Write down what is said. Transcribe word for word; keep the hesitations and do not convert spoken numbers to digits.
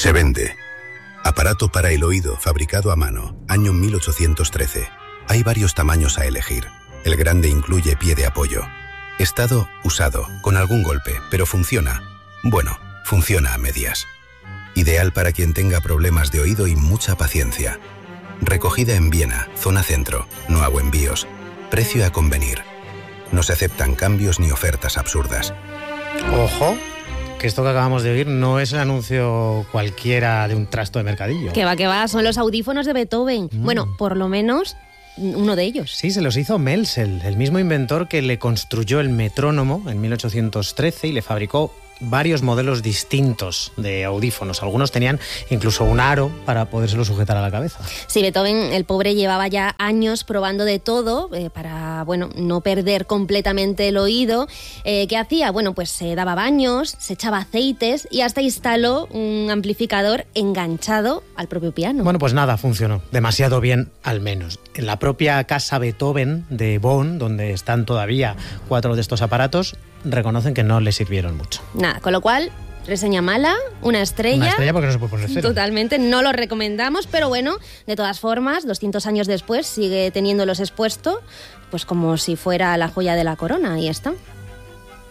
Se vende. Aparato para el oído, fabricado a mano, año mil ochocientos trece. Hay varios tamaños a elegir. El grande incluye pie de apoyo. Estado usado, con algún golpe, pero funciona. Bueno, funciona a medias. Ideal para quien tenga problemas de oído y mucha paciencia. Recogida en Viena, zona centro. No hago envíos. Precio a convenir. No se aceptan cambios ni ofertas absurdas. Ojo, que esto que acabamos de oír no es el anuncio cualquiera de un trasto de mercadillo. Que va, que va, son los audífonos de Beethoven. Mm. Bueno, por lo menos uno de ellos. Sí, se los hizo Melsel, el mismo inventor que le construyó el metrónomo en mil ochocientos trece y le fabricó varios modelos distintos de audífonos. Algunos tenían incluso un aro para podérselo sujetar a la cabeza. Sí, Beethoven, el pobre, llevaba ya años probando de todo eh, para, bueno, no perder completamente el oído. Eh, ¿Qué hacía? Bueno, pues se daba baños, se echaba aceites y hasta instaló un amplificador enganchado al propio piano. Bueno, pues nada, funcionó. Demasiado bien, al menos. En la propia casa Beethoven de Bonn, donde están todavía cuatro de estos aparatos, reconocen que no le sirvieron mucho. Nada, con lo cual, reseña mala, una estrella. Una estrella porque no se puede poner cero. Totalmente, no lo recomendamos, pero bueno, de todas formas, doscientos años después sigue teniéndolos expuestos, pues como si fuera la joya de la corona, ahí está.